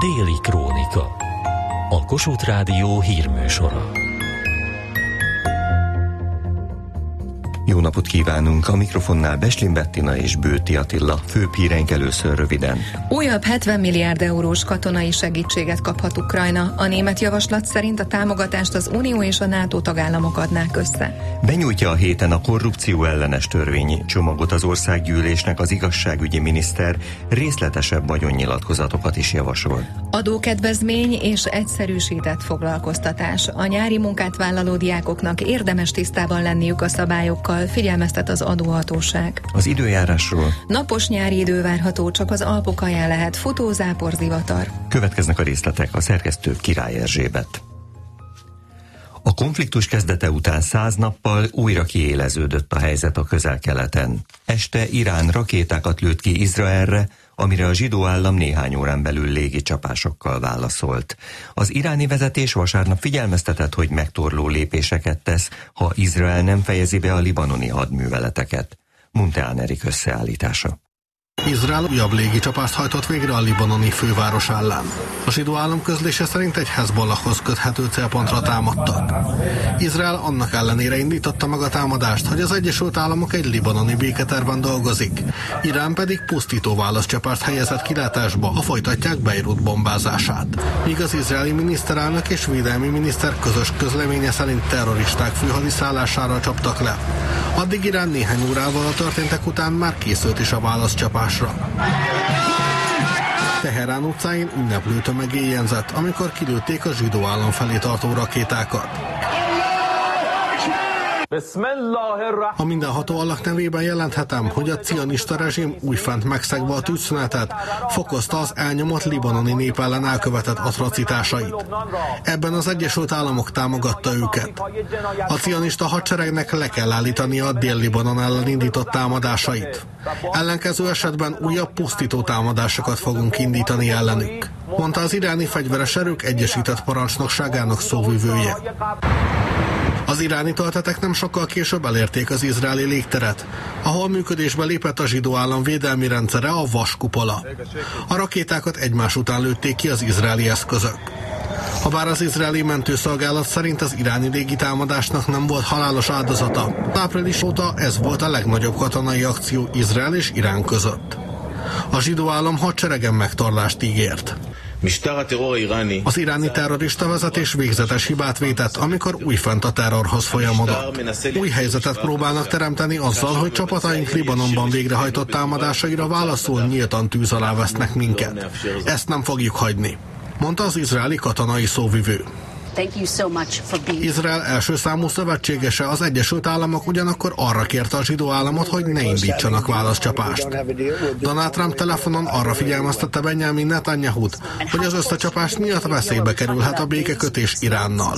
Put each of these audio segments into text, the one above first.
Déli Krónika. A Kossuth Rádió hírműsora. Jó napot kívánunk! A mikrofonnál Beslin Bettina és Bőti Attila. Főbb híreink először röviden. Újabb 70 milliárd eurós katonai segítséget kaphat Ukrajna. A német javaslat szerint a támogatást az Unió és a NATO tagállamok adnák össze. Benyújtja a héten a korrupció ellenes törvényi csomagot az országgyűlésnek az igazságügyi miniszter, részletesebb vagyonnyilatkozatokat is javasol. Adókedvezmény és egyszerűsített foglalkoztatás. A nyári munkát vállaló diákoknak érdemes tisztában lenniük a szabályokkal, figyelmeztet az adóhatóság. Az időjárásról. Napos nyári idő várható, csak az Alpok alján lehet futó, zápor, zivatar. Következnek a részletek, a szerkesztő Király Erzsébet. A konfliktus kezdete után 100 nappal újra kiéleződött a helyzet a Közel-Keleten. Este Irán rakétákat lőtt ki Izraelre, amire a zsidó állam néhány órán belül légicsapásokkal válaszolt. Az iráni vezetés vasárnap figyelmeztetett, hogy megtorló lépéseket tesz, ha Izrael nem fejezi be a libanoni hadműveleteket. Munteán Erik összeállítása. Izrael újabb légicsapást hajtott végre a libanoni főváros ellen. A zsidó állam közlése szerint egy Hezbollahhoz köthető célpontra támadtak. Izrael annak ellenére indította meg a támadást, hogy az Egyesült Államok egy libanoni béketerven dolgozik. Irán pedig pusztító válaszcsapást helyezett kilátásba, ha folytatják Beirut bombázását. Míg az izraeli miniszterelnök és védelmi miniszter közös közleménye szerint terroristák főhadiszállására csaptak le. Addig Irán néhány órával a történtek után már készült is a válaszcsapásra. Teherán utcáin ünneplő tömeg éjjenzett, amikor kilőtték a zsidó állam felé tartó rakétákat. A mindenható Allah nevében jelenthetem, hogy a cionista rezsim újfent megszegve a tűzszünetet fokozta az elnyomott libanoni nép ellen elkövetett atrocitásait. Ebben az Egyesült Államok támogatta őket. A cionista hadseregnek le kell állítania a Dél-Libanon ellen indított támadásait. Ellenkező esetben újabb pusztító támadásokat fogunk indítani ellenük, mondta az iráni fegyveres erők egyesített parancsnokságának szóvivője. Az iráni töltetek nem sokkal később elérték az izraeli légteret, ahol működésbe lépett a zsidó állam védelmi rendszere, a vaskupola. A rakétákat egymás után lőtték ki az izraeli eszközök. Habár az izraeli mentőszolgálat szerint az iráni légitámadásnak nem volt halálos áldozata, április óta ez volt a legnagyobb katonai akció Izrael és Irán között. A zsidó állam hadseregen megtorlást ígért. Az iráni terrorista vezetés végzetes hibát vétett, amikor újfent a terrorhoz folyamodott. Új helyzetet próbálnak teremteni azzal, hogy csapataink Libanonban végrehajtott támadásaira válaszul nyíltan tűz alá vesznek minket. Ezt nem fogjuk hagyni, mondta az izraeli katonai szóvivő. Izrael első számú szövetségese, az Egyesült Államok ugyanakkor arra kérte a zsidó államot, hogy ne indítsanak válaszcsapást. Donald Trump telefonon arra figyelmeztette Benjamin Netanyahut, hogy az összecsapás miatt veszélybe kerülhet a békekötés Iránnal.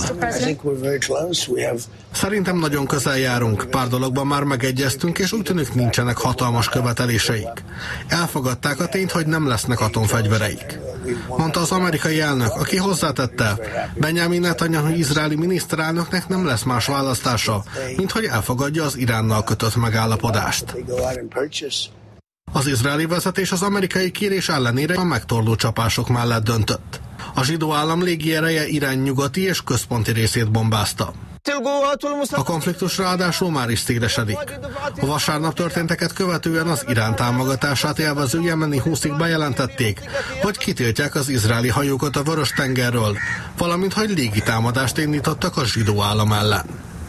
Szerintem nagyon közel járunk, pár dologban már megegyeztünk, és úgy tűnik nincsenek hatalmas követeléseik. Elfogadták a tényt, hogy nem lesznek atomfegyvereik, mondta az amerikai elnök, aki hozzátette, Benjamin Netanyahu izraeli miniszterelnöknek nem lesz más választása, mint hogy elfogadja az Iránnal kötött megállapodást. Az izraeli vezetés az amerikai kérés ellenére a megtorló csapások mellett döntött. A zsidó állam légiereje Irán nyugati és központi részét bombázta. A konfliktus ráadásul már is szélesedik. A vasárnap történteket követően az Irán támogatását élvező jemeni húszig bejelentették, hogy kitiltják az izraeli hajókat a Vörös-tengerről, valamint hogy légitámadást indítottak a zsidó állam ellen.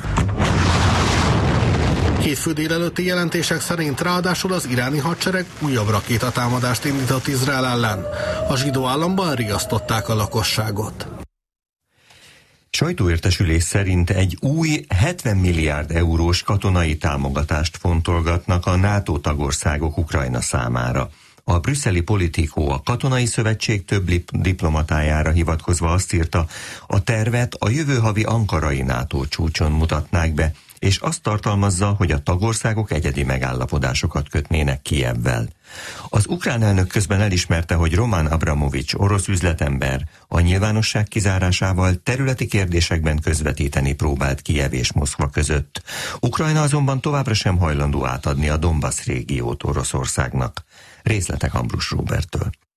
Hétfő délelőtti jelentések szerint ráadásul az iráni hadsereg újabb rakétatámadást indított Izrael ellen. A zsidó államban riasztották a lakosságot. Sajtóértesülés szerint egy új 70 milliárd eurós katonai támogatást fontolgatnak a NATO tagországok Ukrajna számára. A brüsszeli Politico a katonai szövetség több diplomatájára hivatkozva azt írta, a tervet a jövő havi ankarai NATO csúcson mutatnák be, és azt tartalmazza, hogy a tagországok egyedi megállapodásokat kötnének Kijevvel. Az ukrán elnök közben elismerte, hogy Roman Abramovics orosz üzletember a nyilvánosság kizárásával területi kérdésekben közvetíteni próbált Kijev és Moszkva között. Ukrajna azonban továbbra sem hajlandó átadni a Donbass régiót Oroszországnak. Részletek Ambrus Róberttől.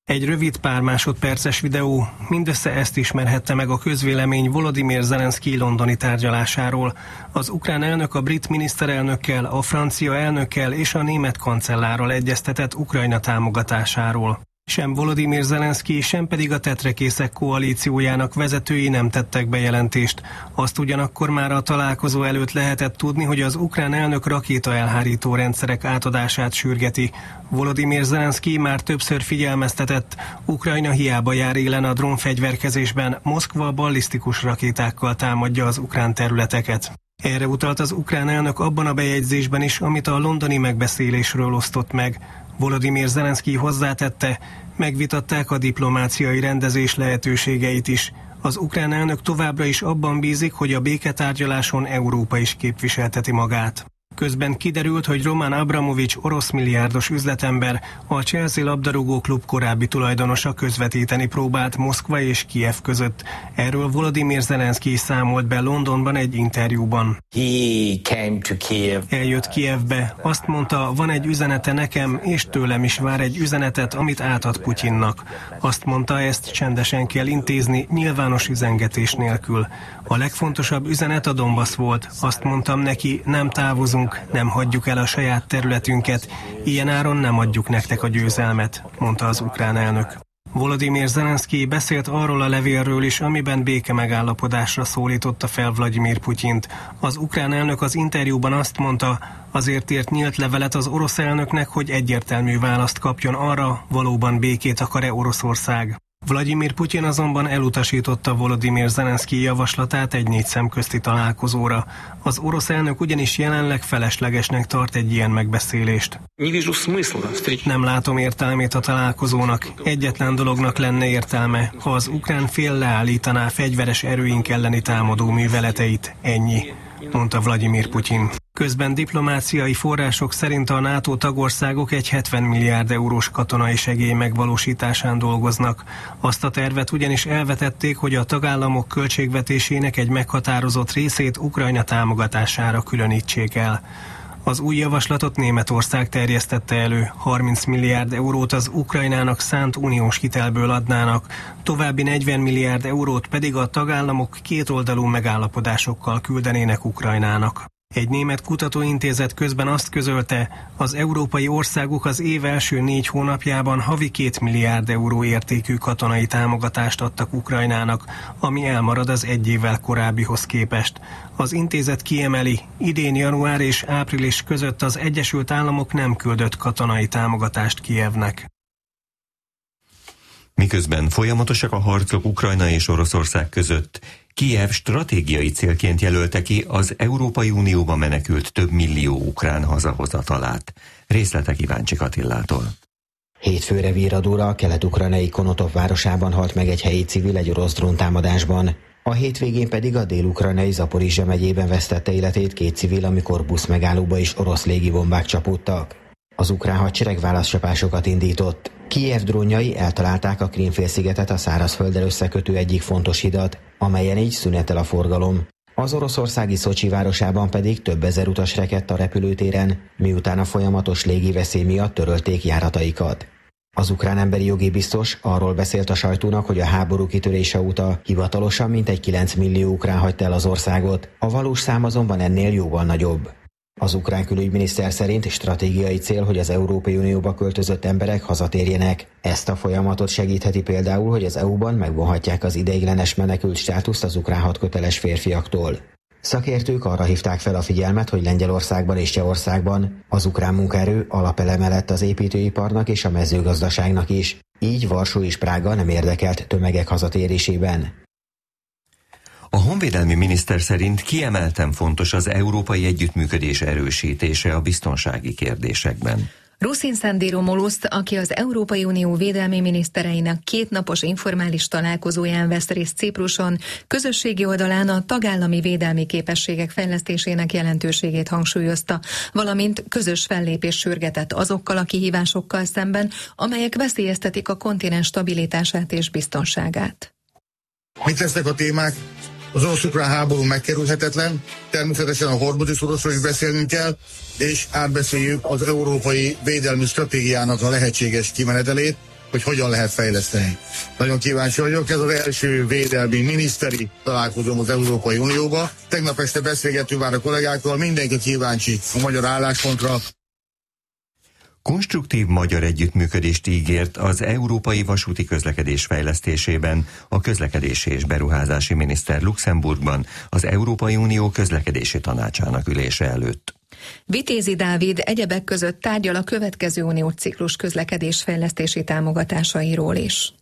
Egy rövid pár másodperces videó, mindössze ezt ismerhette meg a közvélemény Volodymyr Zelenszkij londoni tárgyalásáról. Az ukrán elnök a brit miniszterelnökkel, a francia elnökkel és a német kancellárral egyeztetett Ukrajna támogatásáról. Sem Volodymyr Zelenszkij, sem pedig a tetrekészek koalíciójának vezetői nem tettek bejelentést. Azt ugyanakkor már a találkozó előtt lehetett tudni, hogy az ukrán elnök rakétaelhárító rendszerek átadását sürgeti. Volodymyr Zelenszkij már többször figyelmeztetett, Ukrajna hiába jár élen a drónfegyverkezésben, Moszkva ballisztikus rakétákkal támadja az ukrán területeket. Erre utalt az ukrán elnök abban a bejegyzésben is, amit a londoni megbeszélésről osztott meg. Volodymyr Zelenszkij hozzátette, megvitatták a diplomáciai rendezés lehetőségeit is. Az ukrán elnök továbbra is abban bízik, hogy a béketárgyaláson Európa is képviselteti magát. Közben kiderült, hogy Roman Abramovics orosz milliárdos üzletember, a Chelsea labdarúgó klub korábbi tulajdonosa közvetíteni próbált Moszkva és Kijev között. Erről Volodymyr Zelenszkij számolt be Londonban egy interjúban. Eljött Kijevbe, azt mondta, van egy üzenete nekem, és tőlem is vár egy üzenetet, amit átad Putyinnak. Azt mondta, ezt csendesen kell intézni, nyilvános üzengetés nélkül. A legfontosabb üzenet a Donbasz volt. Azt mondtam neki, nem távozunk, nem hagyjuk el a saját területünket, ilyen áron nem adjuk nektek a győzelmet, mondta az ukrán elnök. Volodymyr Zelenszkij beszélt arról a levélről is, amiben béke megállapodásra szólította fel Vladimir Putyint. Az ukrán elnök az interjúban azt mondta, azért írt nyílt levelet az orosz elnöknek, hogy egyértelmű választ kapjon arra, valóban békét akar-e Oroszország. Vladimir Putyin azonban elutasította Volodymyr Zelenszkij javaslatát egy 4 szemközti találkozóra. Az orosz elnök ugyanis jelenleg feleslegesnek tart egy ilyen megbeszélést. Nem látom értelmét a találkozónak. Egyetlen dolognak lenne értelme, ha az ukrán fél leállítaná fegyveres erőink elleni támadó műveleteit. Ennyi, mondta Vladimir Putyin. Közben diplomáciai források szerint a NATO tagországok egy 70 milliárd eurós katonai segély megvalósításán dolgoznak. Azt a tervet ugyanis elvetették, hogy a tagállamok költségvetésének egy meghatározott részét Ukrajna támogatására különítsék el. Az új javaslatot Németország terjesztette elő, 30 milliárd eurót az Ukrajnának szánt uniós hitelből adnának, további 40 milliárd eurót pedig a tagállamok kétoldalú megállapodásokkal küldenének Ukrajnának. Egy német kutatóintézet közben azt közölte, az európai országok az év első 4 hónapjában havi 2 milliárd euró értékű katonai támogatást adtak Ukrajnának, ami elmarad az egy évvel korábbihoz képest. Az intézet kiemeli, idén január és április között az Egyesült Államok nem küldött katonai támogatást Kijevnek. Miközben folyamatosak a harcok Ukrajna és Oroszország között, Kijev stratégiai célként jelölte ki az Európai Unióba menekült több millió ukrán hazahozatalát. Részletek Iváncsik Attillától. Hétfőre virradóra a kelet-ukrajnai Konotov városában halt meg egy helyi civil egy orosz dróntámadásban. A hétvégén pedig a dél-ukrajnai Zaporizsja megyében vesztette életét 2 civil, amikor buszmegállóba is orosz légibombák csapódtak. Az ukrán hadsereg válaszcsapásokat indított. Kijev drónjai eltalálták a Krím-félszigetet a szárazfölddel összekötő egyik fontos hidat, amelyen így szünetel a forgalom. Az oroszországi Szocsi városában pedig több ezer utas rekedt a repülőtéren, miután a folyamatos légiveszély miatt törölték járataikat. Az ukrán emberi jogi biztos arról beszélt a sajtónak, hogy a háború kitörése óta hivatalosan mintegy 9 millió ukrán hagyta el az országot, a valós szám azonban ennél jóval nagyobb. Az ukrán külügyminiszter szerint stratégiai cél, hogy az Európai Unióba költözött emberek hazatérjenek. Ezt a folyamatot segítheti például, hogy az EU-ban megvonhatják az ideiglenes menekült státuszt az ukrán hadköteles férfiaktól. Szakértők arra hívták fel a figyelmet, hogy Lengyelországban és Csehországban az ukrán munkaerő alapeleme lett az építőiparnak és a mezőgazdaságnak is. Így Varsó és Prága nem érdekelt tömegek hazatérésében. A honvédelmi miniszter szerint kiemelten fontos az európai együttműködés erősítése a biztonsági kérdésekben. Ruszin Sandiro-Molusz, aki az Európai Unió védelmi minisztereinek 2 napos informális találkozóján vesz részt Cipruson, közösségi oldalán a tagállami védelmi képességek fejlesztésének jelentőségét hangsúlyozta, valamint közös fellépés sürgetett azokkal a kihívásokkal szemben, amelyek veszélyeztetik a kontinens stabilitását és biztonságát. Mit lesznek a témák? Az orosz-ukrán háború megkerülhetetlen, természetesen a Hormuz szorosról is beszélnünk kell, és átbeszéljük az európai védelmi stratégiának a lehetséges kimenetelét, hogy hogyan lehet fejleszteni. Nagyon kíváncsi vagyok, ez az első védelmi miniszteri találkozom az Európai Unióba. Tegnap este beszélgettünk már a kollégákkal, mindenki kíváncsi a magyar álláspontra. Konstruktív magyar együttműködést ígért az európai vasúti közlekedés fejlesztésében a közlekedési és beruházási miniszter Luxemburgban az Európai Unió közlekedési tanácsának ülése előtt. Vitézi Dávid egyebek között tárgyal a következő uniós ciklus közlekedésfejlesztési támogatásairól is.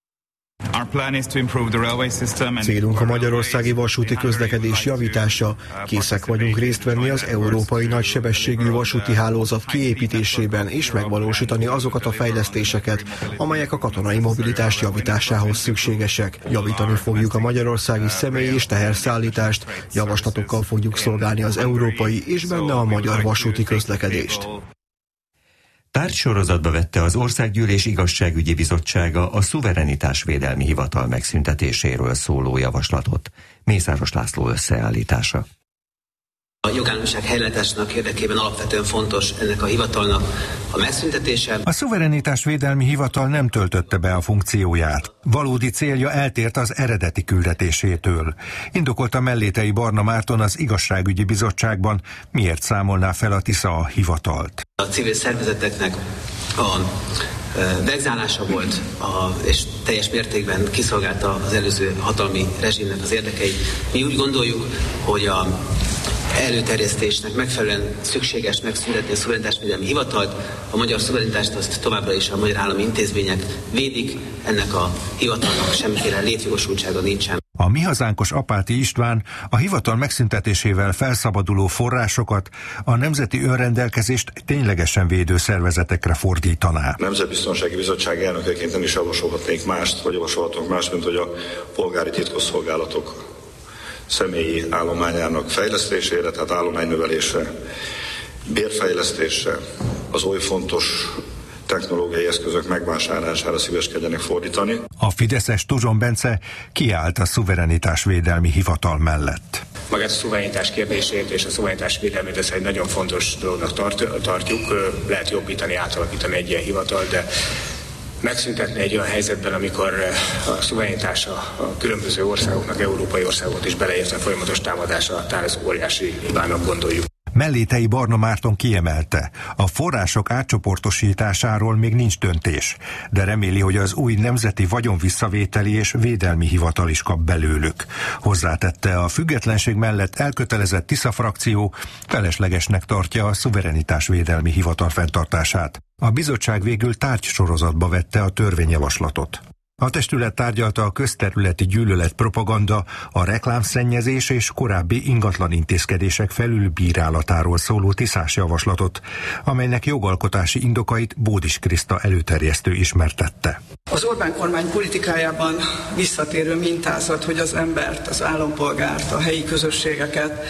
Célunk a magyarországi vasúti közlekedés javítása. Készek vagyunk részt venni az európai nagysebességű vasúti hálózat kiépítésében és megvalósítani azokat a fejlesztéseket, amelyek a katonai mobilitás javításához szükségesek. Javítani fogjuk a magyarországi személy- és teherszállítást, javaslatokkal fogjuk szolgálni az európai és benne a magyar vasúti közlekedést. Tárgysorozatba vette az Országgyűlés Igazságügyi Bizottsága a Szuverenitásvédelmi Hivatal megszüntetéséről szóló javaslatot. Mészáros László összeállítása. A jogállamiság helyreállításának érdekében alapvetően fontos ennek a hivatalnak a megszüntetése. A Szuverenitásvédelmi Hivatal nem töltötte be a funkcióját. Valódi célja eltért az eredeti küldetésétől. Indokolta Mellétei Barna Márton az Igazságügyi Bizottságban, miért számolná fel a Tisza a hivatalt. A civil szervezeteknek a vegzálása volt, és teljes mértékben kiszolgálta az előző hatalmi rezsimnek az érdekeit. Mi úgy gondoljuk, hogy a előterjesztésnek megfelelően szükséges megszüntetni a szuverenitásvédelmi hivatalt. A magyar szuverenitást azt továbbra is a magyar állami intézmények védik, ennek a hivatalnak semmiféle létjogosultsága nincsen. A Mi Hazánkos Apáti István a hivatal megszüntetésével felszabaduló forrásokat a Nemzeti Önrendelkezést ténylegesen védő szervezetekre fordítaná. A Nemzetbiztonsági Bizottság elnökeként nem is javasolhatnék mást, vagy javasolhatunk mást, mint hogy a polgári titkosszolgálatok személyi állományának fejlesztésére, tehát állománynövelésre, bérfejlesztésre, az oly fontos technológiai eszközök megvásárlására szíveskedjenek fordítani. A fideszes Tuzson Bence kiállt a Szuverenitásvédelmi Hivatal mellett. Magát a szuverenitás kérdését és a szuverenitás védelmét ezt egy nagyon fontos dolognak tartjuk. Lehet jobbítani, átalakítani egy ilyen hivatal, de megszüntetni egy olyan helyzetben, amikor a szuverenitás a különböző országoknak, európai országokat is beleértve folyamatos támadása, tehát ez óriási hibának gondoljuk. Mellétei Barna Márton kiemelte, a források átcsoportosításáról még nincs döntés, de reméli, hogy az új nemzeti vagyonvisszavételi és védelmi hivatal is kap belőlük. Hozzátette, a függetlenség mellett elkötelezett Tisza frakció feleslegesnek tartja a Szuverenitásvédelmi Hivatal fenntartását. A bizottság végül tárgysorozatba vette a törvényjavaslatot. A testület tárgyalta a közterületi gyűlöletpropaganda, a reklámszennyezés és korábbi ingatlan intézkedések felülbírálatáról szóló tiszás javaslatot, amelynek jogalkotási indokait Bódis Kriszta előterjesztő ismertette. Az Orbán kormány politikájában visszatérő mintázat, hogy az embert, az állampolgárt, a helyi közösségeket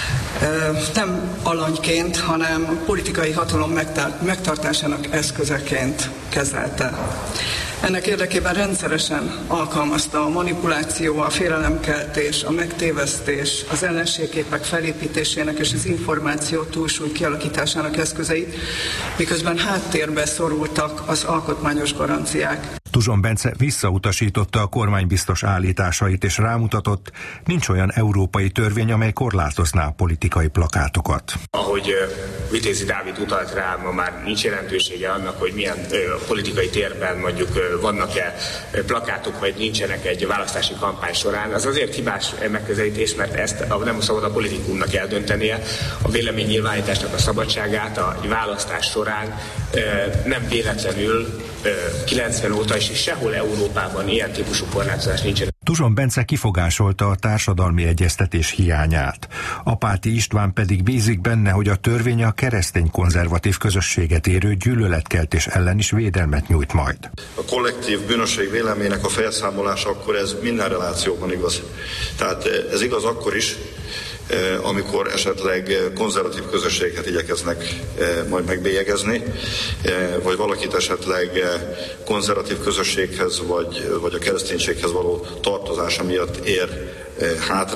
nem alanyként, hanem politikai hatalom megtartásának eszközeként kezelte. Ennek érdekében rendszeresen alkalmazta a manipuláció, a félelemkeltés, a megtévesztés, az ellenségképek felépítésének és az információ túlsúly kialakításának eszközeit, miközben háttérbe szorultak az alkotmányos garanciák. Tuzson Bence visszautasította a kormánybiztos állításait és rámutatott, nincs olyan európai törvény, amely korlátozná a politikai plakátokat. Ahogy Vitézi Dávid utalt rá, ma már nincs jelentősége annak, hogy milyen politikai térben mondjuk vannak-e plakátok, vagy nincsenek egy választási kampány során. Az azért hibás megközelítés, mert ezt nem szabad a politikumnak eldöntenie. A véleménynyilvánításnak a szabadságát a választás során nem véletlenül 90 óta és sehol Európában ilyen típusú korlátozás nincsen. Tuzson Bence kifogásolta a társadalmi egyeztetés hiányát. Apáti István pedig bízik benne, hogy a törvény a keresztény konzervatív közösséget érő gyűlöletkeltés ellen is védelmet nyújt majd. A kollektív bűnösség véleménynek a felszámolása akkor ez minden relációban igaz. Tehát ez igaz akkor is, amikor esetleg konzervatív közösségeket igyekeznek majd megbélyegezni, vagy valakit esetleg konzervatív közösséghez, vagy a kereszténységhez való tartozása miatt ér hátrány.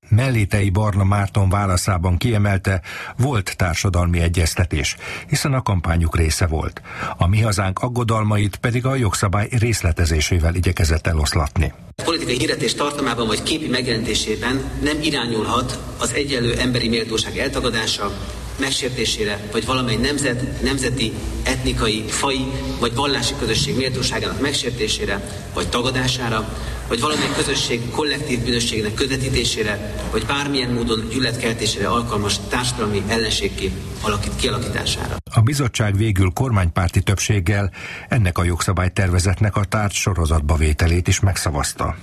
Mellétei Barna Márton válaszában kiemelte, volt társadalmi egyeztetés, hiszen a kampányuk része volt. A Mi Hazánk aggodalmait pedig a jogszabály részletezésével igyekezett eloszlatni. A politikai hirdetés tartalmában vagy képi megjelentésében nem irányulhat az egyenlő emberi méltóság eltagadása, megsértésére, vagy valamely nemzeti, etnikai, faji vagy vallási közösség méltóságának megsértésére, vagy tagadására, vagy valamely közösség kollektív bűnösségnek közvetítésére, vagy bármilyen módon gyűlöletkeltésére alkalmas társadalmi ellenség kialakítására. A bizottság végül kormánypárti többséggel ennek a jogszabálytervezetnek a tárgy sorozatba vételét is megszavazta.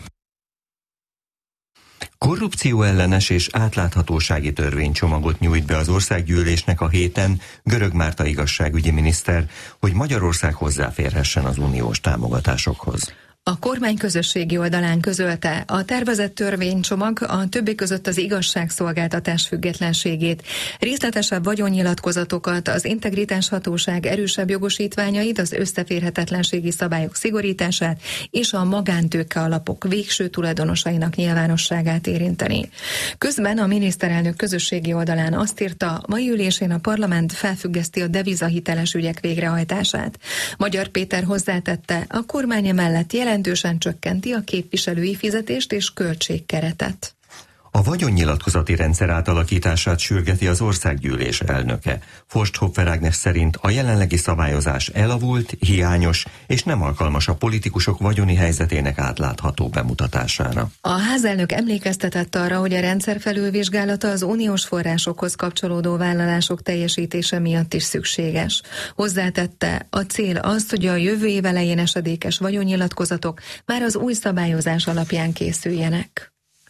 Korrupcióellenes és átláthatósági törvénycsomagot nyújt be az országgyűlésnek a héten Görög Márta igazságügyi miniszter, hogy Magyarország hozzáférhessen az uniós támogatásokhoz. A kormány közösségi oldalán közölte, a tervezett törvénycsomag a többek között az igazságszolgáltatás függetlenségét, részletesebb vagyonnyilatkozatokat, az integritáshatóság erősebb jogosítványait, az összeférhetetlenségi szabályok szigorítását és a magántőke alapok végső tulajdonosainak nyilvánosságát érinteni. Közben a miniszterelnök közösségi oldalán azt írta, mai ülésén a parlament felfüggeszti a devizahiteles ügyek végrehajtását. Magyar Péter hozzátette, a kormány emellett jelentősen csökkenti a képviselői fizetést és költségkeretet. A vagyonnyilatkozati rendszer átalakítását sürgeti az országgyűlés elnöke. Forsthoffer Ágnes szerint a jelenlegi szabályozás elavult, hiányos és nem alkalmas a politikusok vagyoni helyzetének átlátható bemutatására. A házelnök emlékeztetett arra, hogy a rendszer felülvizsgálata az uniós forrásokhoz kapcsolódó vállalások teljesítése miatt is szükséges. Hozzátette, a cél az, hogy a jövő év elején esedékes vagyonnyilatkozatok már az új szabályozás alapján készüljenek.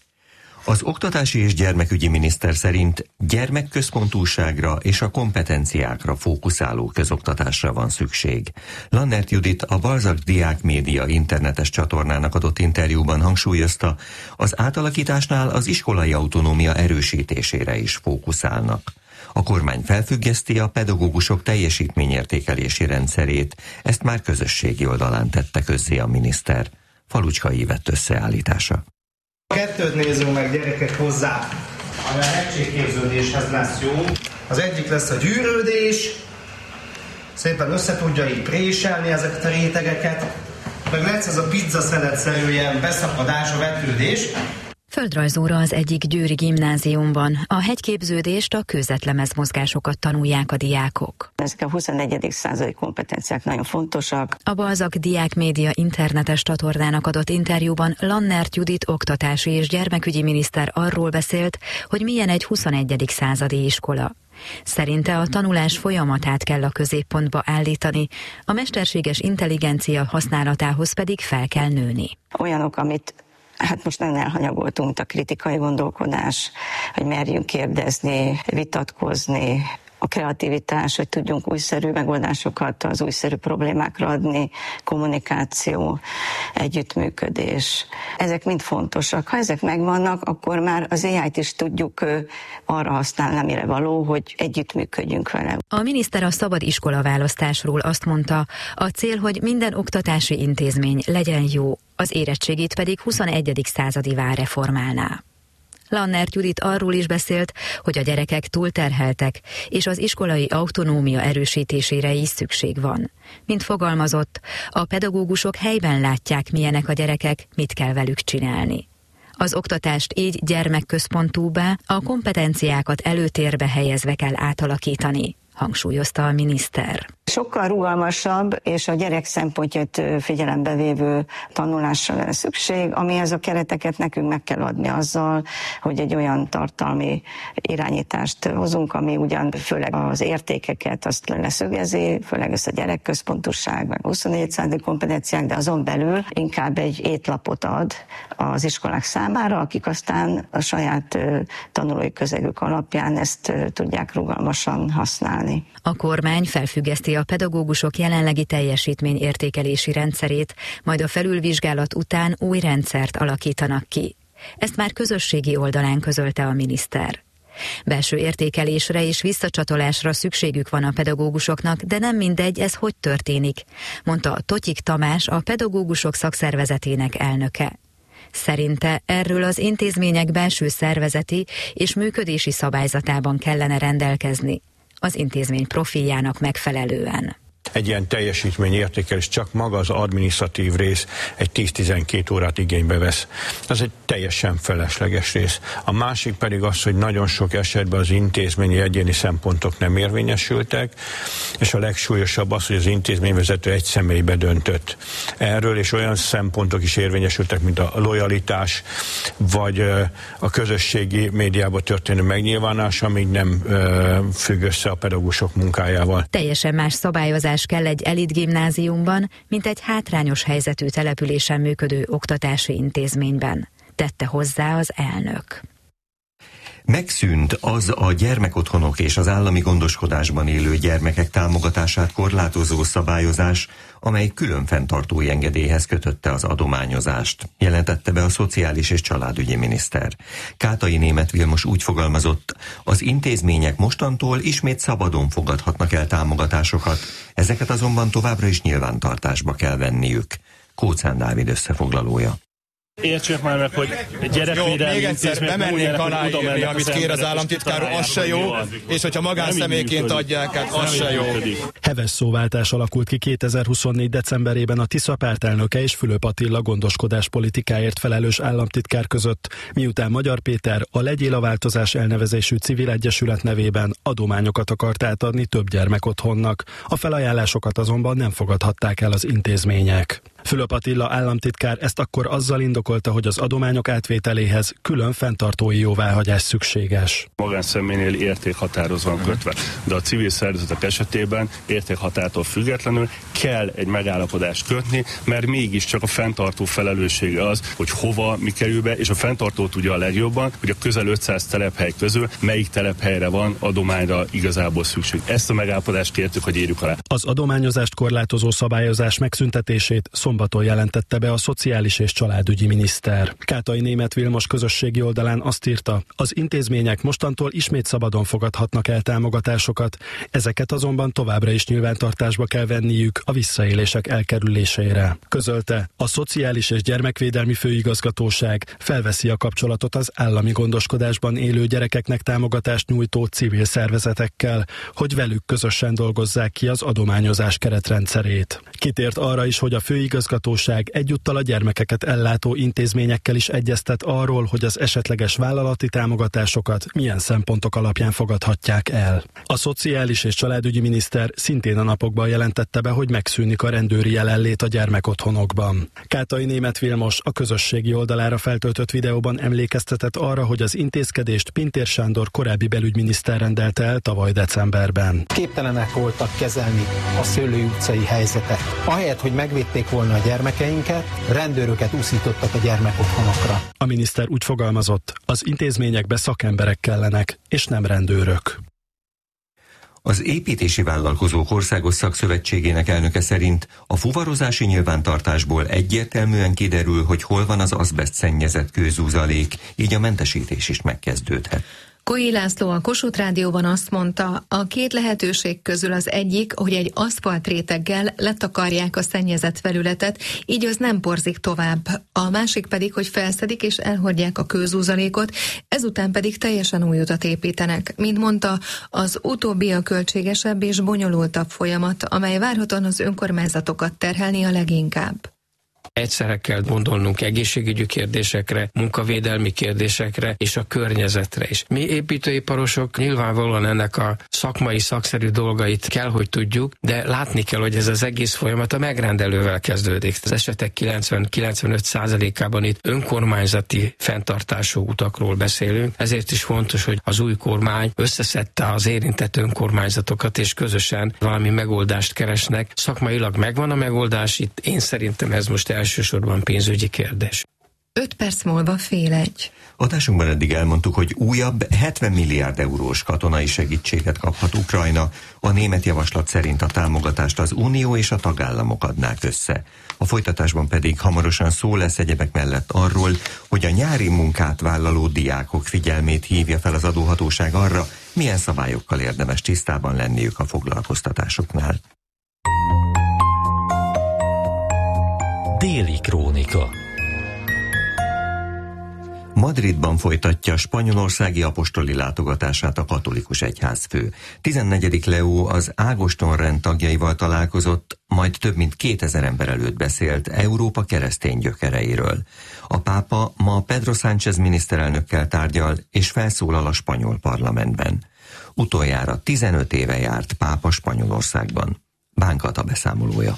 Az oktatási és gyermekügyi miniszter szerint gyermekközpontúságra és a kompetenciákra fókuszáló közoktatásra van szükség. Lannert Judit a Balzak Diák Média internetes csatornának adott interjúban hangsúlyozta, az átalakításnál az iskolai autonómia erősítésére is fókuszálnak. A kormány felfüggeszti a pedagógusok teljesítményértékelési rendszerét, ezt már közösségi oldalán tette közzé a miniszter. Falucska Ívett összeállítása. Kettőt nézzünk meg, gyerekek, hozzá, ami a hegységképződéshez lesz jó. Az egyik lesz a gyűrődés, szépen össze tudja így préselni ezeket a rétegeket, meg lesz ez a pizzaszeletszerű ilyen beszakadás, a vetődés. Földrajzóra az egyik győri gimnáziumban. A hegyképződést, a kőzetlemezmozgásokat tanulják a diákok. Ezek a 21. századi kompetenciák nagyon fontosak. A Balzak Diák Média internetes csatornának adott interjúban Lannert Judit oktatási és gyermekügyi miniszter arról beszélt, hogy milyen egy 21. századi iskola. Szerinte a tanulás folyamatát kell a középpontba állítani, a mesterséges intelligencia használatához pedig fel kell nőni. Olyanok, amit most nagyon elhanyagoltunk, a kritikai gondolkodás, hogy merjünk kérdezni, vitatkozni, a kreativitás, hogy tudjunk újszerű megoldásokat az újszerű problémákra adni, kommunikáció, együttműködés. Ezek mind fontosak. Ha ezek megvannak, akkor már az AI-t is tudjuk arra használni, amire való, hogy együttműködjünk vele. A miniszter a szabad iskola választásról azt mondta, a cél, hogy minden oktatási intézmény legyen jó, az érettségit pedig 21. századivá reformálná. Lannert Judit arról is beszélt, hogy a gyerekek túlterheltek, és az iskolai autonómia erősítésére is szükség van. Mint fogalmazott, a pedagógusok helyben látják, milyenek a gyerekek, mit kell velük csinálni. Az oktatást így gyermekközpontúbbá, a kompetenciákat előtérbe helyezve kell átalakítani, hangsúlyozta a miniszter. Sokkal rugalmasabb és a gyerek szempontját figyelembe vévő tanulásra lenne szükség, amihez a kereteket nekünk meg kell adni azzal, hogy egy olyan tartalmi irányítást hozunk, ami ugyan főleg az értékeket azt leszögezi, főleg ez a gyerekközpontúság, meg 24. századi kompetenciák, de azon belül inkább egy étlapot ad az iskolák számára, akik aztán a saját tanulói közegük alapján ezt tudják rugalmasan használni. A kormány felfüggeszti a pedagógusok jelenlegi teljesítményértékelési rendszerét, majd a felülvizsgálat után új rendszert alakítanak ki. Ezt már közösségi oldalán közölte a miniszter. Belső értékelésre és visszacsatolásra szükségük van a pedagógusoknak, de nem mindegy, ez hogy történik, mondta Totyik Tamás, a pedagógusok szakszervezetének elnöke. Szerinte erről az intézmények belső szervezeti és működési szabályzatában kellene rendelkezni, az intézmény profiljának megfelelően. Egy ilyen teljesítményértékelés csak maga az adminisztratív rész egy 10-12 órát igénybe vesz. Ez egy teljesen felesleges rész. A másik pedig az, hogy nagyon sok esetben az intézményi egyéni szempontok nem érvényesültek, és a legsúlyosabb az, hogy az intézményvezető egy személybe döntött erről, és olyan szempontok is érvényesültek, mint a lojalitás, vagy a közösségi médiában történő megnyilvánulás, amíg nem függ össze a pedagógusok munkájával. Teljesen más szabályozás kell egy elitgimnáziumban, mint egy hátrányos helyzetű településen működő oktatási intézményben, tette hozzá az elnök. Megszűnt az a gyermekotthonok és az állami gondoskodásban élő gyermekek támogatását korlátozó szabályozás, amely külön fenntartói engedélyhez kötötte az adományozást, jelentette be a szociális és családügyi miniszter. Kátai Németh Vilmos úgy fogalmazott, az intézmények mostantól ismét szabadon fogadhatnak el támogatásokat, ezeket azonban továbbra is nyilvántartásba kell venniük. Kóczán Dávid összefoglalója. Értsük már meg, hogy gyerekvédelmi még egyszer bemennénk aláírni, amit kér az államtitkár, az se jó, és hogyha magánszemélyként adják, hát az se jó. Heves szóváltás alakult ki 2024. decemberében a Tisza pártelnöke és Fülöp Attila gondoskodás politikáért felelős államtitkár között, miután Magyar Péter a Legyél a Változás elnevezésű civil egyesület nevében adományokat akart átadni több gyermekotthonnak. A felajánlásokat azonban nem fogadhatták el az intézmények. Fülöp Attila államtitkár ezt akkor azzal indokolta, hogy az adományok átvételéhez külön fenntartói jóváhagyás szükséges. Magánszemélynél értékhatárhoz van kötve, de a civil szervezetek esetében értékhatártól függetlenül kell egy megállapodást kötni, mert mégiscsak a fenntartó felelőssége az, hogy hova mi kerül be, és a fenntartó tudja a legjobban, hogy a közel 500 telephely közül melyik telephelyre van adományra igazából szükség. Ezt a megállapodást kértük, hogy írjuk alá. Az adományozást korlátozó szabályozás megszüntetését szombaton jelentette be a szociális és családügyi miniszter. Kátai Németh Vilmos közösségi oldalán azt írta, az intézmények mostantól ismét szabadon fogadhatnak el támogatásokat, ezeket azonban továbbra is nyilvántartásba kell venniük a visszaélések elkerülésére. Közölte, a Szociális és Gyermekvédelmi Főigazgatóság felveszi a kapcsolatot az állami gondoskodásban élő gyerekeknek támogatást nyújtó civil szervezetekkel, hogy velük közösen dolgozzák ki az adományozás keretrendszerét. Kitért arra is, hogy a főigazgatóság egyúttal a gyermekeket ellátó intézményekkel is egyeztet arról, hogy az esetleges vállalati támogatásokat milyen szempontok alapján fogadhatják el. A szociális és családügyi miniszter szintén a napokban jelentette be, hogy megszűnik a rendőri jelenlét a gyermekotthonokban. Kátai Németh Vilmos a közösségi oldalára feltöltött videóban emlékeztetett arra, hogy az intézkedést Pintér Sándor korábbi belügyminiszter rendelte el tavaly decemberben. Képtelenek voltak kezelni a Szőlői utcai helyzetet. Ahelyett, hogy megvédték volna a gyermekeinket, rendőröket úszítottak a gyermekotthonokra. A miniszter úgy fogalmazott, az intézményekbe szakemberek kellenek, és nem rendőrök. Az Építési Vállalkozók Országos Szakszövetségének elnöke szerint a fuvarozási nyilvántartásból egyértelműen kiderül, hogy hol van az azbeszt szennyezett kőzúzalék, így a mentesítés is megkezdődhet. Kói László a Kossuth Rádióban azt mondta, a két lehetőség közül az egyik, hogy egy aszfaltréteggel letakarják a szennyezett felületet, így az nem porzik tovább. A másik pedig, hogy felszedik és elhordják a kőzúzalékot, ezután pedig teljesen új utat építenek. Mint mondta, az utóbbi a költségesebb és bonyolultabb folyamat, amely várhatóan az önkormányzatokat terhelni a leginkább. Egyszerre kell gondolnunk egészségügyi kérdésekre, munkavédelmi kérdésekre és a környezetre is. Mi építőiparosok nyilvánvalóan ennek a szakmai, szakszerű dolgait kell, hogy tudjuk, de látni kell, hogy ez az egész folyamat a megrendelővel kezdődik. Az esetek 90-95%-ában itt önkormányzati fenntartású utakról beszélünk, ezért is fontos, hogy az új kormány összeszedte az érintett önkormányzatokat, és közösen valami megoldást keresnek. Szakmailag megvan a megoldás, itt én szerintem ez most elsősorban pénzügyi kérdés. 5 perc múlva 1:30. Adásunkban eddig elmondtuk, hogy újabb 70 milliárd eurós katonai segítséget kaphat Ukrajna. A német javaslat szerint a támogatást az Unió és a tagállamok adnák össze. A folytatásban pedig hamarosan szó lesz egyebek mellett arról, hogy a nyári munkát vállaló diákok figyelmét hívja fel az adóhatóság arra, milyen szabályokkal érdemes tisztában lenniük a foglalkoztatásoknál. Déli Krónika. Madridban folytatja spanyolországi apostoli látogatását a katolikus egyházfő. 14. Leó az Ágoston-rend tagjaival találkozott, majd több mint 2000 ember előtt beszélt Európa keresztény gyökereiről. A pápa ma Pedro Sánchez miniszterelnökkel tárgyal és felszólal a spanyol parlamentben. Utoljára 15 éve járt pápa Spanyolországban. Bánkata beszámolója.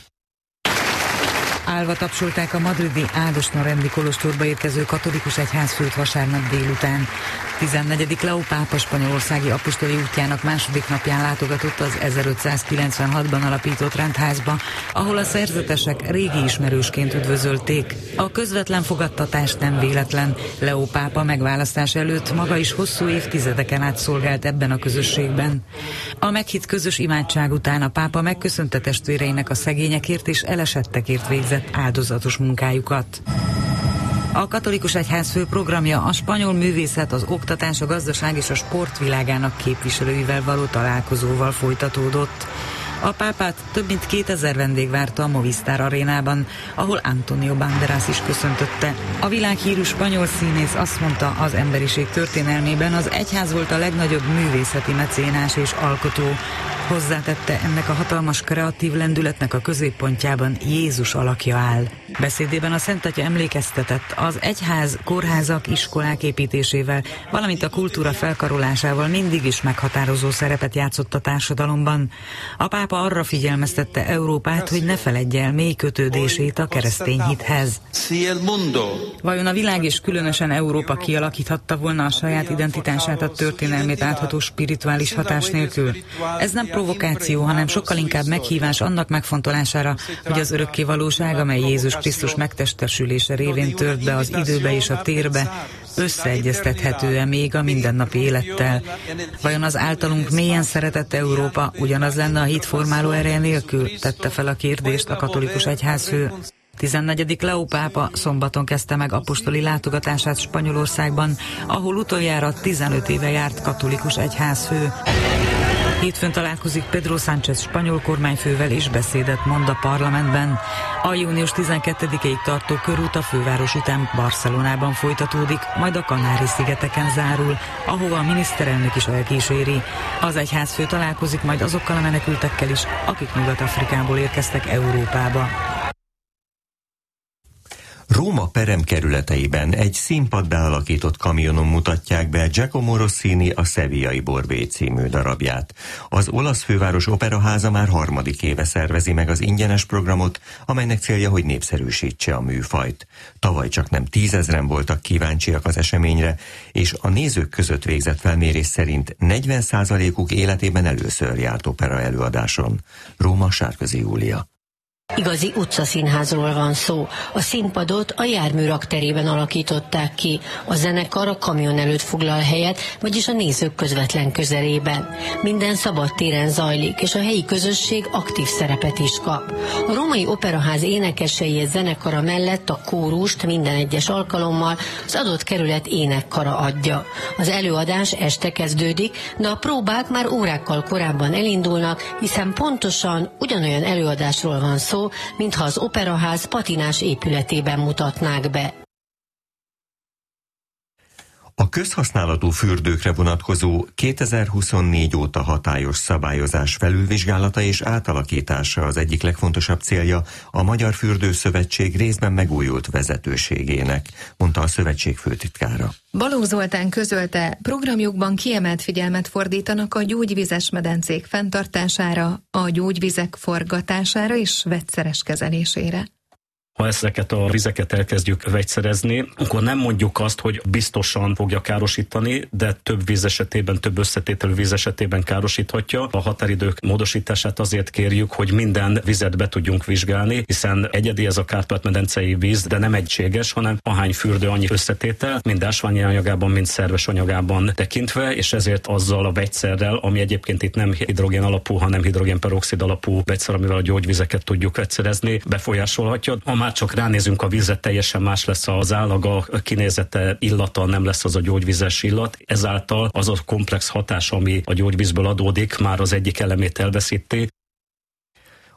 Állva tapsolták a madridi Ágoston-rendi kolostorba érkező katolikus egyházfőt vasárnap délután. 14. Leó pápa spanyolországi apostoli útjának második napján látogatott az 1596-ban alapított rendházba, ahol a szerzetesek régi ismerősként üdvözölték. A közvetlen fogadtatás nem véletlen. Leó pápa megválasztás előtt maga is hosszú évtizedeken át szolgált ebben a közösségben. A meghitt közös imádság után a pápa megköszönte testvéreinek a szegényekért és elesettekért végzett áldozatos munkájukat. A katolikus egyházfő programja a spanyol művészet, az oktatás, a gazdaság és a sport világának képviselőivel való találkozóval folytatódott. A pápát több mint 2000 vendég várta a Movistar arénában, ahol Antonio Banderas is köszöntötte. A világhírű spanyol színész azt mondta, az emberiség történelmében az egyház volt a legnagyobb művészeti mecénás és alkotó. Hozzátette, ennek a hatalmas kreatív lendületnek a középpontjában Jézus alakja áll. Beszédében a Szent Atya emlékeztetett, az egyház, kórházak, iskolák építésével, valamint a kultúra felkarolásával mindig is meghatározó szerepet játszott a társadalomban. A pápa arra figyelmeztette Európát, hogy ne feledje el mély kötődését a keresztény hithez. Vajon a világ és különösen Európa kialakíthatta volna a saját identitását a történelmét átható spirituális hatás nélkül? Ez nem provokáció, hanem sokkal inkább meghívás annak megfontolására, hogy az örökké valóság, amely Jézus Krisztus megtestesülése révén tört be az időbe és a térbe, összeegyeztethető-e még a mindennapi élettel? Vajon az általunk mélyen szeretett Európa ugyanaz lenne a hit formáló ereje nélkül? Tette fel a kérdést a katolikus egyházfő. 14. Leó pápa szombaton kezdte meg apostoli látogatását Spanyolországban, ahol utoljára 15 éve járt katolikus egyházfő. Hétfőn találkozik Pedro Sánchez spanyol kormányfővel és beszédet mond a parlamentben. A június 12-ig tartó körút a főváros után Barcelonában folytatódik, majd a Kanári-szigeteken zárul, ahova a miniszterelnök is elkíséri. Az egyházfő találkozik majd azokkal a menekültekkel is, akik Nyugat-Afrikából érkeztek Európába. Róma peremkerületeiben egy színpaddá alakított kamionon mutatják be Giacomo Rossini a Sevillai Borbély című darabját. Az olasz főváros operaháza már harmadik éve szervezi meg az ingyenes programot, amelynek célja, hogy népszerűsítse a műfajt. Tavaly csak nem 10 000-en voltak kíváncsiak az eseményre, és a nézők között végzett felmérés szerint 40%-uk életében először járt opera előadáson. Róma, Sárközi Júlia. Igazi utcaszínházról van szó. A színpadot a járműrak terében alakították ki. A zenekar a kamion előtt foglal helyet, vagyis a nézők közvetlen közelében. Minden szabad téren zajlik, és a helyi közösség aktív szerepet is kap. A Római Operaház énekesei zenekara mellett a kórust minden egyes alkalommal az adott kerület énekkara adja. Az előadás este kezdődik, de a próbák már órákkal korábban elindulnak, hiszen pontosan ugyanolyan előadásról van szó, mintha az operaház patinás épületében mutatnák be. A közhasználatú fürdőkre vonatkozó 2024 óta hatályos szabályozás felülvizsgálata és átalakítása az egyik legfontosabb célja a Magyar Fürdőszövetség részben megújult vezetőségének, mondta a szövetség főtitkára. Balogh Zoltán közölte, programjukban kiemelt figyelmet fordítanak a gyógyvizes medencék fenntartására, a gyógyvizek forgatására és vegyszeres kezelésére. Ha ezeket a vizeket elkezdjük vegyszerezni, akkor nem mondjuk azt, hogy biztosan fogja károsítani, de több víz esetében, több összetételű víz esetében károsíthatja. A határidők módosítását azért kérjük, hogy minden vizet be tudjunk vizsgálni, hiszen egyedi ez a Kárpát-medencei víz, de nem egységes, hanem ahány fürdő, annyi összetétel, mind ásványi anyagában, mind szerves anyagában tekintve, és ezért azzal a vegyszerrel, ami egyébként itt nem hidrogén alapú, hanem hidrogénperoxid alapú vegyszer, amivel a gyógyvizeket tudjuk vegyszerezni, befolyásolhatja. Már csak ránézünk a vízre, teljesen más lesz az állaga, a kinézete, illata, nem lesz az a gyógyvizes illat. Ezáltal az a komplex hatás, ami a gyógyvízből adódik, már az egyik elemét elveszíti.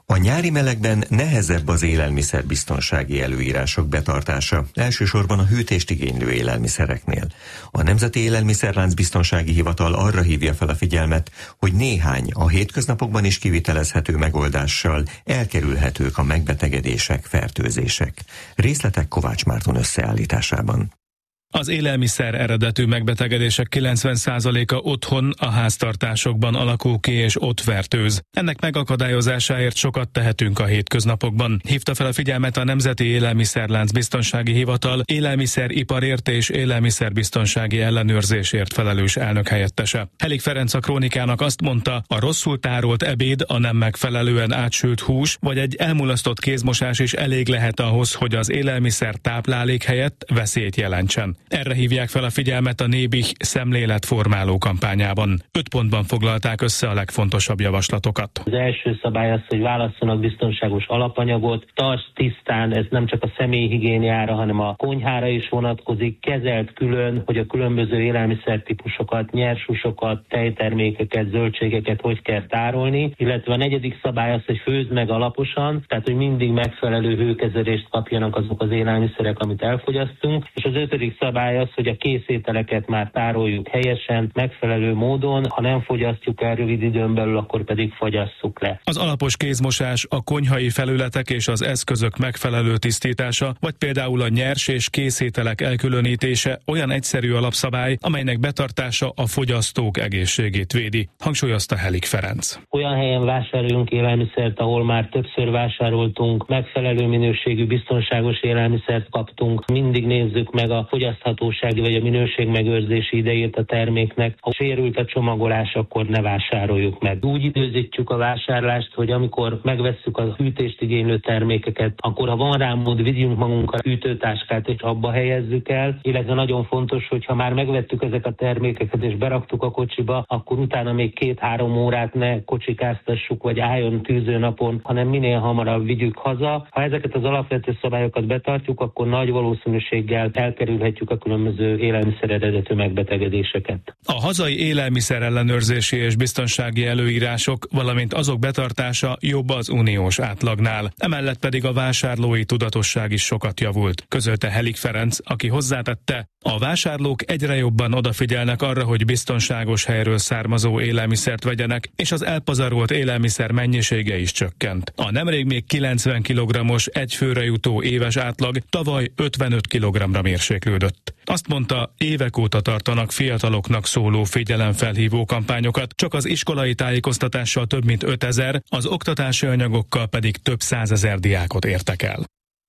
A nyári melegben nehezebb az élelmiszerbiztonsági előírások betartása, elsősorban a hűtést igénylő élelmiszereknél. A Nemzeti Élelmiszerlánc Biztonsági Hivatal arra hívja fel a figyelmet, hogy néhány a hétköznapokban is kivitelezhető megoldással elkerülhetők a megbetegedések, fertőzések. Részletek Kovács Márton összeállításában. Az élelmiszer eredetű megbetegedések 90%-a otthon, a háztartásokban alakul ki és ott fertőz. Ennek megakadályozásáért sokat tehetünk a hétköznapokban. Hívta fel a figyelmet a Nemzeti Élelmiszerlánc Biztonsági Hivatal élelmiszeriparért és élelmiszerbiztonsági ellenőrzésért felelős elnökhelyettese. Helik Ferenc a Krónikának azt mondta, a rosszul tárolt ebéd, a nem megfelelően átsült hús vagy egy elmulasztott kézmosás is elég lehet ahhoz, hogy az élelmiszer táplálék helyett veszélyt jelentsen. Erre hívják fel a figyelmet a Nébih szemléletformáló kampányában. 5 pontban foglalták össze a legfontosabb javaslatokat. Az első szabály az, hogy válasszanak biztonságos alapanyagot, tarts tisztán, ez nem csak a személyhigiéniára, hanem a konyhára is vonatkozik, kezelt külön, hogy a különböző élelmiszertípusokat, nyershúsokat, tejtermékeket, zöldségeket hogy kell tárolni, illetve a 4. szabály az, hogy főzd meg alaposan, tehát hogy mindig megfelelő hőkezelést kapjanak azok az élelmiszerek, amit elfogyasztunk, és az 5. szabály az, hogy a készételeket már tároljuk helyesen, megfelelő módon, ha nem fogyasztjuk el rövid időn belül, akkor pedig fogyasszuk le. Az alapos kézmosás, a konyhai felületek és az eszközök megfelelő tisztítása, vagy például a nyers és készételek elkülönítése olyan egyszerű alapszabály, amelynek betartása a fogyasztók egészségét védi, hangsúlyozta Helik Ferenc. Olyan helyen vásároljunk élelmiszert, ahol már többször vásároltunk, megfelelő minőségű, biztonságos élelmiszert kaptunk, mindig nézzük meg a fogyaszthatósági vagy a minőségmegőrzési idejét a terméknek. Ha sérült a csomagolás, akkor ne vásároljuk meg. Úgy időzítjük a vásárlást, hogy amikor megvesszük a hűtést igénylő termékeket, akkor ha van rá mód, vigyünk magunkkal hűtőtáskát és abba helyezzük el, illetve nagyon fontos, hogy ha már megvettük ezek a termékeket és beraktuk a kocsiba, akkor utána még 2-3 órát ne kocsikáztassuk, vagy álljon tűzőnapon, hanem minél hamarabb vigyük haza. Ha ezeket az alapvető szabályokat betartjuk, akkor nagy valószínűséggel elkerülhetjük a különböző élelmiszer eredetű megbetegedéseket. A hazai élelmiszer ellenőrzési és biztonsági előírások, valamint azok betartása jobb az uniós átlagnál. Emellett pedig a vásárlói tudatosság is sokat javult, közölte Helik Ferenc, aki hozzátette, a vásárlók egyre jobban odafigyelnek arra, hogy biztonságos helyről származó élelmiszert vegyenek, és az elpazarolt élelmiszer mennyisége is csökkent. A nemrég még 90 kg-os egyfőre jutó éves átlag tavaly 55 kg-ra mérséklődött. Azt mondta, évek óta tartanak fiataloknak szóló figyelemfelhívó kampányokat, csak az iskolai tájékoztatással több mint 5000, az oktatási anyagokkal pedig több 100 000 diákot értek el.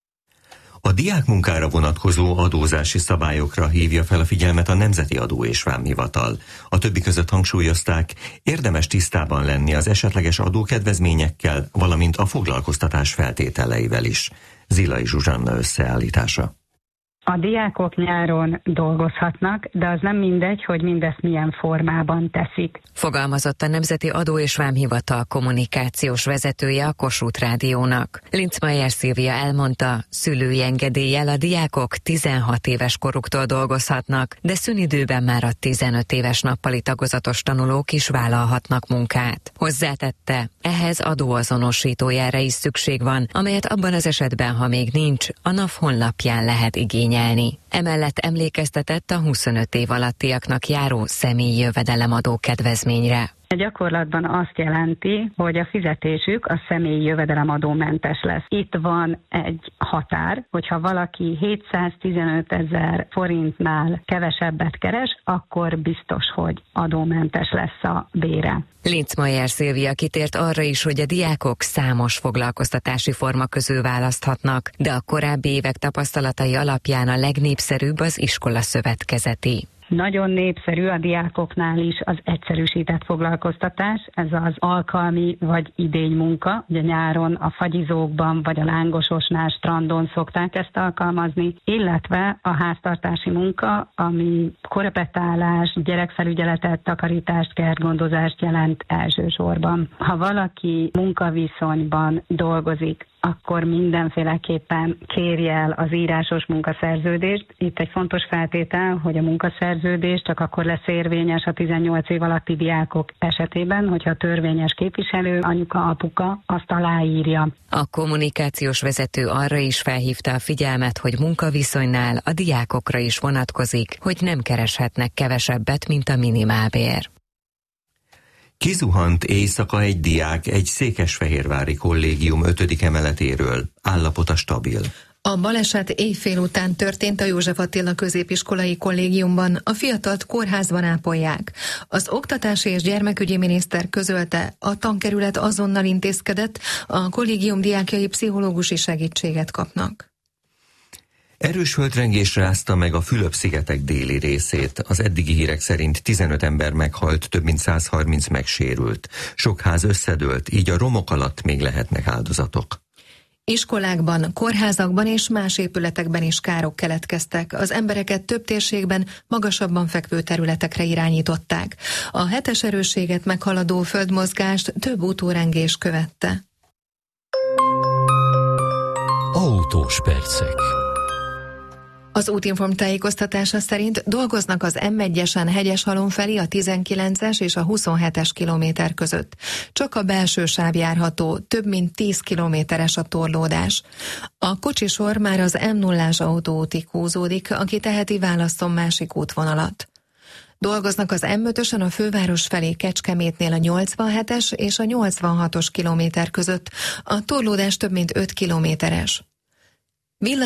A diákmunkára vonatkozó adózási szabályokra hívja fel a figyelmet a Nemzeti Adó és Vámhivatal. A többi között hangsúlyozták, érdemes tisztában lenni az esetleges adókedvezményekkel, valamint a foglalkoztatás feltételeivel is. Zilai Zsuzsanna összeállítása. A diákok nyáron dolgozhatnak, de az nem mindegy, hogy mindezt milyen formában teszik. Fogalmazott a Nemzeti Adó és Vámhivatal kommunikációs vezetője a Kossuth Rádiónak. Linczmeier Szilvia elmondta, szülői engedéllyel a diákok 16 éves koruktól dolgozhatnak, de szünidőben már a 15 éves nappali tagozatos tanulók is vállalhatnak munkát. Hozzátette, ehhez adóazonosítójára is szükség van, amelyet abban az esetben, ha még nincs, a NAV honlapján lehet igényelni. Emellett emlékeztetett a 25 év alattiaknak járó személyi jövedelemadó kedvezményre. A gyakorlatban azt jelenti, hogy a fizetésük a személyi jövedelemadómentes lesz. Itt van egy határ, hogyha valaki 715 000 forintnál kevesebbet keres, akkor biztos, hogy adómentes lesz a bére. Linczmeier Szilvia kitért arra is, hogy a diákok számos foglalkoztatási forma közül választhatnak, de a korábbi évek tapasztalatai alapján a legnépszerűbb az iskola szövetkezeti. Nagyon népszerű a diákoknál is az egyszerűsített foglalkoztatás, ez az alkalmi vagy idénymunka. Ugye nyáron a fagyizókban vagy a Lángososnál, strandon szokták ezt alkalmazni, illetve a háztartási munka, ami korepetálás, gyerekfelügyeletet, takarítást, kertgondozást jelent elsősorban. Ha valaki munkaviszonyban dolgozik, akkor mindenféleképpen kérje el az írásos munkaszerződést. Itt egy fontos feltétel, hogy a munkaszerződés csak akkor lesz érvényes a 18 év alatti diákok esetében, hogyha a törvényes képviselő, anyuka, apuka azt aláírja. A kommunikációs vezető arra is felhívta a figyelmet, hogy munkaviszonynál a diákokra is vonatkozik, hogy nem kereshetnek kevesebbet, mint a minimálbér. Kizuhant éjszaka egy diák egy székesfehérvári kollégium 5. emeletéről. Állapota stabil. A baleset éjfél után történt a József Attila középiskolai kollégiumban, a fiatalt kórházban ápolják. Az oktatási és gyermekügyi miniszter közölte, a tankerület azonnal intézkedett, a kollégium diákjai pszichológusi segítséget kapnak. Erős földrengés rázta meg a Fülöp-szigetek déli részét. Az eddigi hírek szerint 15 ember meghalt, több mint 130 megsérült. Sok ház összedőlt, így a romok alatt még lehetnek áldozatok. Iskolákban, kórházakban és más épületekben is károk keletkeztek. Az embereket több térségben, magasabban fekvő területekre irányították. A 7-es erősséget meghaladó földmozgást több utórengés követte. Autós percek. Az Útinform tájékoztatása szerint dolgoznak az M1-esen Hegyeshalom felé a 19-es és a 27-es kilométer között. Csak a belső sáv járható, több mint 10 kilométeres a torlódás. A kocsisor már az M0-ás autóútig húzódik, aki teheti, válasszon másik útvonalat. Dolgoznak az M5-ösen a főváros felé Kecskemétnél a 87-es és a 86-os kilométer között. A torlódás több mint 5 kilométeres.